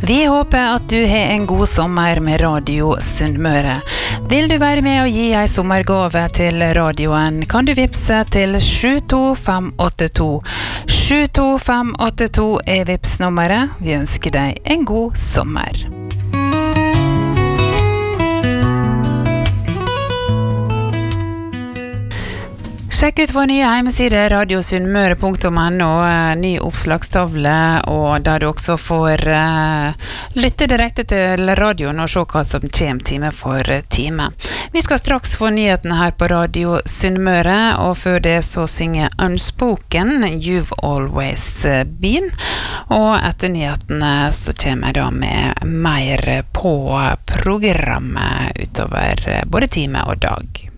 Vi håper at du har en god sommer med Radio Sunnmøre. Vil du være med og gi en sommergave til radioen, kan du vipse til 72582. 72582 er vipsnummeret. Vi ønsker deg en god sommer. Sjekk ut vår nye hjemmeside radiosunnmøre.no, ny oppslagstavle, og der du også får lytte direkte til radioen og se hva som kommer time for time. Vi skal straks få nyhetene her på Radio Sunnmøre, og før det så synger Unspoken, You've Always Been, og etter nyhetene så kommer jeg da med mer på programmet utover både time og dag.